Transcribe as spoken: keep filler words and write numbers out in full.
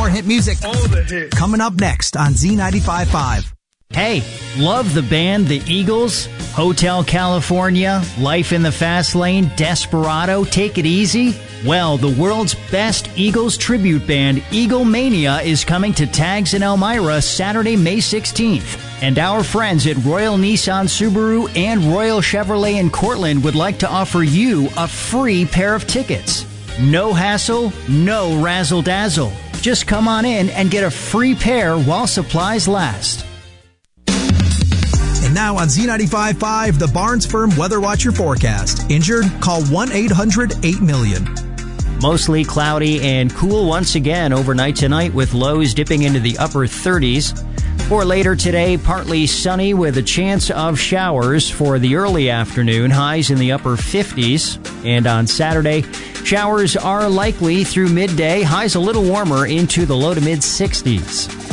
More hit music. All the hits. Coming up next on Z ninety-five point five. Hey, love the band The Eagles? Hotel California, Life in the Fast Lane, Desperado, Take It Easy? Well, the world's best Eagles tribute band, Eaglemania, is coming to Tags in Elmira Saturday, May sixteenth. And our friends at Royal Nissan Subaru and Royal Chevrolet in Cortland would like to offer you a free pair of tickets. No hassle, no razzle-dazzle. Just come on in and get a free pair while supplies last. And now on Z ninety-five point five, the Barnes Firm Weather Watcher forecast. Injured? Call one eight hundred eight million. Mostly cloudy and cool once again overnight tonight with lows dipping into the upper thirties. For later today, partly sunny with a chance of showers for the early afternoon, highs in the upper fifties. And on Saturday, showers are likely through midday, highs a little warmer into the low to mid sixties.